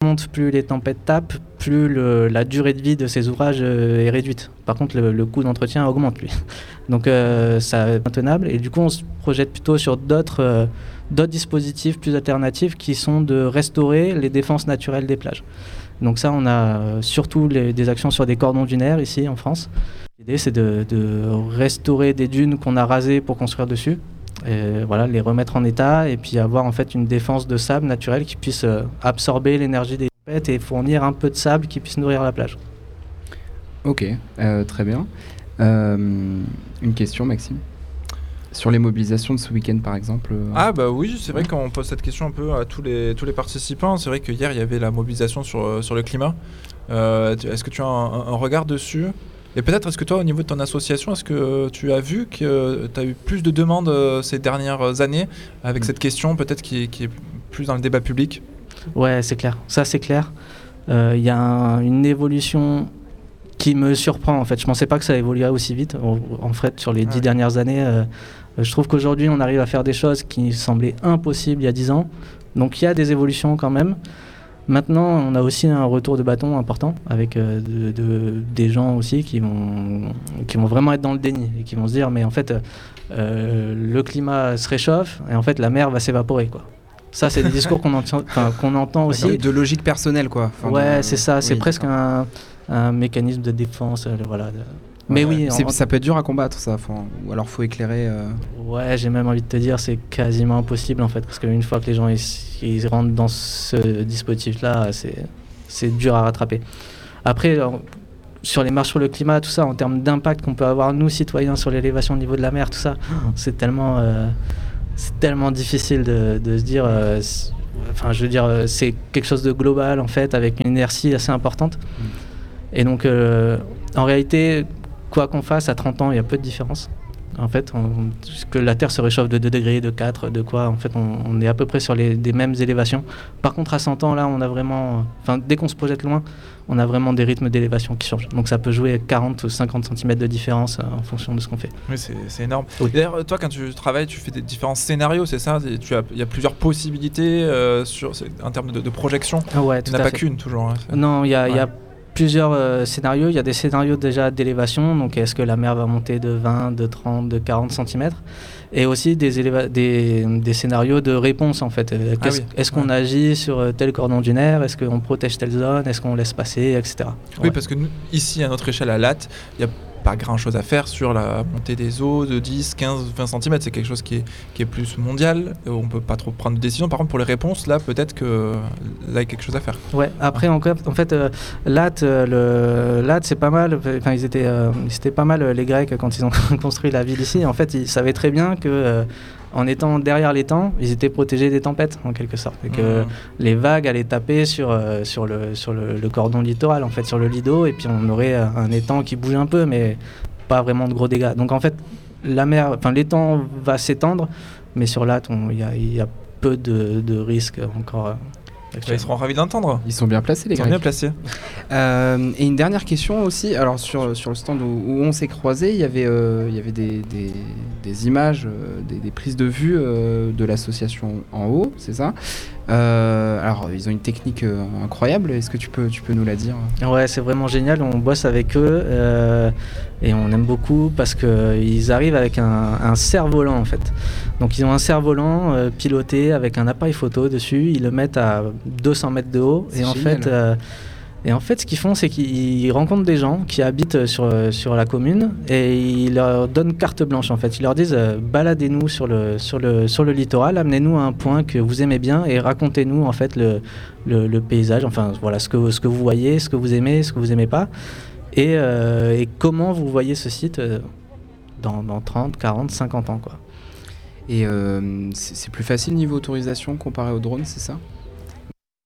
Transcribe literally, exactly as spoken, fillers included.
monte, plus les tempêtes tapent, plus le, la durée de vie de ces ouvrages euh, est réduite. Par contre, le, le coût d'entretien augmente, lui. Donc, euh, ça est intenable. Et du coup, on se projette plutôt sur d'autres, euh, d'autres dispositifs plus alternatifs qui sont de restaurer les défenses naturelles des plages. Donc ça, on a euh, surtout les, des actions sur des cordons dunaires ici en France. L'idée, c'est de, de restaurer des dunes qu'on a rasées pour construire dessus. Et voilà, les remettre en état et puis avoir en fait une défense de sable naturelle qui puisse euh, absorber l'énergie des tempêtes et fournir un peu de sable qui puisse nourrir la plage. Ok, euh, très bien. Euh, une question, Maxime ? Sur les mobilisations de ce week-end, par exemple euh... Ah bah oui, c'est vrai qu'on pose cette question un peu à tous les, tous les participants. C'est vrai que hier, il y avait la mobilisation sur, sur le climat. Euh, est-ce que tu as un, un regard dessus ? Et peut-être, est-ce que toi, au niveau de ton association, est-ce que tu as vu que tu as eu plus de demandes euh, ces dernières années avec mmh. cette question, peut-être qui, qui est plus dans le débat public ? Ouais, c'est clair. Ça, c'est clair. Il euh, y a un, une évolution qui me surprend, en fait. Je ne pensais pas que ça évoluerait aussi vite. En, en fait, sur les dix ouais. dernières années, euh, je trouve qu'aujourd'hui, on arrive à faire des choses qui semblaient impossibles il y a dix ans. Donc, il y a des évolutions quand même. Maintenant, on a aussi un retour de bâton important avec euh, de, de, des gens aussi qui vont, qui vont vraiment être dans le déni et qui vont se dire mais en fait euh, le climat se réchauffe et en fait la mer va s'évaporer, quoi. Ça, c'est des discours qu'on entend, qu'on entend aussi. De logique personnelle, quoi. Enfin, ouais, de... c'est ça. C'est oui, presque un, un mécanisme de défense. Euh, voilà. Mais ouais, oui, en... ça peut être dur à combattre, ça. Enfin, ou alors faut éclairer. Euh... Ouais, j'ai même envie de te dire, c'est quasiment impossible en fait, parce qu'une fois que les gens ils, ils rentrent dans ce dispositif-là, c'est c'est dur à rattraper. Après, alors, sur les marches sur le climat, tout ça, en termes d'impact qu'on peut avoir nous citoyens sur l'élévation au niveau de la mer, tout ça, c'est tellement euh, c'est tellement difficile de, de se dire. Euh, enfin, je veux dire, c'est quelque chose de global en fait, avec une inertie assez importante. Mm. Et donc, euh, en réalité. Quoi qu'on fasse, à trente ans, il y a peu de différence. En fait, on, que la Terre se réchauffe de deux degrés, de quatre, de quoi, en fait, on, on est à peu près sur les, des mêmes élévations. Par contre, à cent ans, là, on a vraiment... Enfin, dès qu'on se projette loin, on a vraiment des rythmes d'élévation qui changent. Donc, ça peut jouer quarante ou cinquante centimètres de différence euh, en fonction de ce qu'on fait. Oui, c'est, c'est énorme. Oui. D'ailleurs, toi, quand tu travailles, tu fais des différents scénarios, c'est ça ? Tu as, il y a plusieurs possibilités euh, sur, en termes de, de projection. Ah ouais, tout il n'y en a à pas fait. qu'une, toujours. Hein, non, il y a... Ouais. Y a plusieurs euh, scénarios. Il y a des scénarios déjà d'élévation, donc est-ce que la mer va monter de vingt, de trente, de quarante centimètres, et aussi des, éléva- des, des scénarios de réponse en fait. Euh, ah oui. Est-ce qu'on ouais. agit sur tel cordon dunaire, est-ce qu'on protège telle zone, est-ce qu'on laisse passer, et cetera. Oui, ouais. Parce que nous, ici, à notre échelle à Latte, il y a pas grand chose à faire sur la montée des eaux de dix, quinze, vingt centimètres. C'est quelque chose qui est, qui est plus mondial. On peut pas trop prendre de décision. Par contre, pour les réponses, là, peut-être que là, il y a quelque chose à faire. Ouais, après, ouais. Encore, en fait, euh, Latte, euh, le, Latte, c'est pas mal. Enfin, ils étaient, euh, c'était pas mal, les Grecs, quand ils ont construit la ville ici. En fait, ils savaient très bien que, euh, en étant derrière l'étang, ils étaient protégés des tempêtes, en quelque sorte. Et que mmh. les vagues allaient taper sur, euh, sur, le, sur le, le cordon littoral, en fait, sur le lido, et puis on aurait un étang qui bouge un peu, mais pas vraiment de gros dégâts. Donc en fait, la mer, enfin l'étang va s'étendre, mais sur Latte, il y a, y a peu de, de risques encore. Euh, Ils seront ravis d'entendre. Ils sont bien placés, les gars. Ils sont bien placés. Euh, et une dernière question aussi. Alors sur sur le stand où, où on s'est croisés, il y avait euh, il y avait des des, des images, euh, des, des prises de vue euh, de l'association en haut, c'est ça. Euh, alors ils ont une technique euh, incroyable. Est-ce que tu peux tu peux nous la dire ? Ouais, c'est vraiment génial. On bosse avec eux euh, et on aime beaucoup parce que ils arrivent avec un, un cerf-volant en fait. Donc ils ont un cerf-volant euh, piloté avec un appareil photo dessus. Ils le mettent à deux cents mètres de haut c'est et en génial. fait euh, et en fait ce qu'ils font c'est qu'ils rencontrent des gens qui habitent sur sur la commune et ils leur donnent carte blanche en fait. Ils leur disent euh, baladez-nous sur le sur le sur le littoral, amenez-nous à un point que vous aimez bien et racontez-nous en fait le le, le paysage, enfin voilà ce que ce que vous voyez, ce que vous aimez, ce que vous aimez pas et euh, et comment vous voyez ce site euh, dans dans trente, quarante, cinquante ans quoi. Et euh, c'est, c'est plus facile niveau autorisation comparé au drone, c'est ça ?